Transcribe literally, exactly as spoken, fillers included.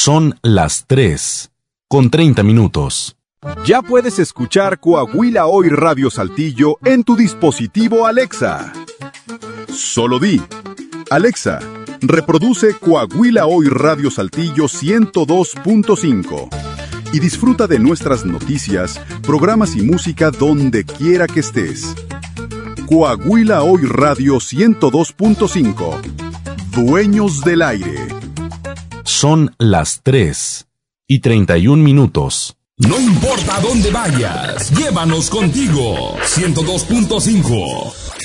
Son las tres, con treinta minutos. Ya puedes escuchar Coahuila Hoy Radio Saltillo en tu dispositivo Alexa. Solo di, Alexa, reproduce Coahuila Hoy Radio Saltillo ciento dos punto cinco y disfruta de nuestras noticias, programas y música donde quiera que estés. Coahuila Hoy Radio ciento dos punto cinco. Dueños del aire. Son las tres y treinta y un minutos. No importa dónde vayas, llévanos contigo. ciento dos punto cinco.